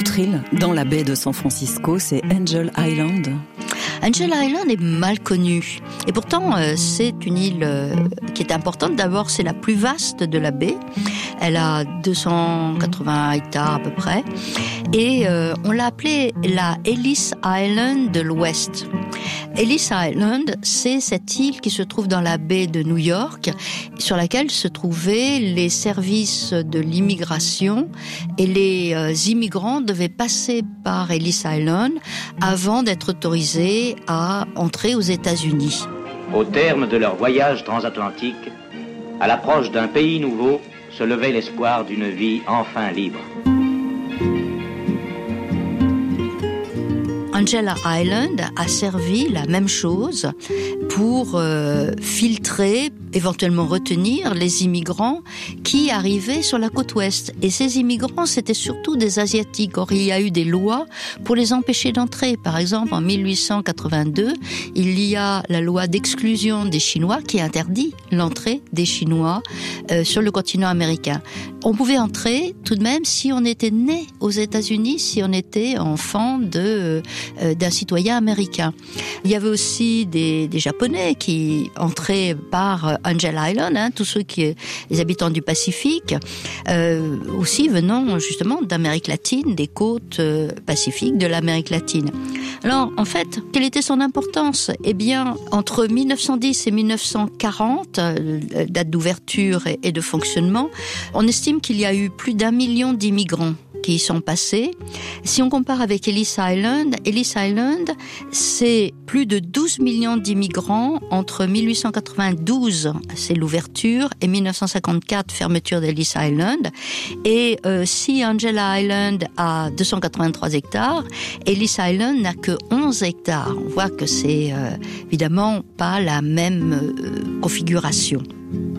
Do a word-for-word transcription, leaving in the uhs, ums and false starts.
autre île dans la baie de San Francisco, c'est Angel Island. Angel Island est mal connue. Et pourtant, euh, c'est une île euh, qui est importante. D'abord, c'est la plus vaste de la baie. Elle a deux cent quatre-vingts hectares à peu près. Et euh, on l'a appelée la Ellis Island de l'Ouest. Ellis Island, c'est cette île qui se trouve dans la baie de New York, sur laquelle se trouvaient les services de l'immigration. Et les euh, immigrants devaient passer par Ellis Island avant d'être autorisés à entrer aux États-Unis. Au terme de leur voyage transatlantique, à l'approche d'un pays nouveau, se levait l'espoir d'une vie enfin libre. Angel Island a servi la même chose pour euh, filtrer, éventuellement retenir les immigrants qui arrivaient sur la côte ouest. Et ces immigrants, c'était surtout des Asiatiques. Or, il y a eu des lois pour les empêcher d'entrer. Par exemple, en mille huit cent quatre-vingt-deux, il y a la loi d'exclusion des Chinois qui interdit l'entrée des Chinois euh, sur le continent américain. On pouvait entrer tout de même si on était né aux États-Unis, si on était enfant de euh, d'un citoyen américain. Il y avait aussi des, des Japonais qui entraient par Angel Island, hein, tous ceux qui, les habitants du Pacifique, euh, aussi venant justement d'Amérique latine, des côtes euh, pacifiques de l'Amérique latine. Alors, en fait, quelle était son importance ? Eh bien, entre mille neuf cent dix et mille neuf cent quarante, euh, date d'ouverture et, et de fonctionnement, on estime qu'il y a eu plus d'un million d'immigrants qui y sont passés. Si on compare avec Ellis Island, Ellis Island, c'est plus de douze millions d'immigrants entre mille huit cent quatre-vingt-douze, c'est l'ouverture, et mille neuf cent cinquante-quatre, fermeture d'Ellis Island. Et euh, si Angel Island a deux cent quatre-vingt-trois hectares, Ellis Island n'a que onze hectares. On voit que c'est euh, évidemment pas la même euh, configuration.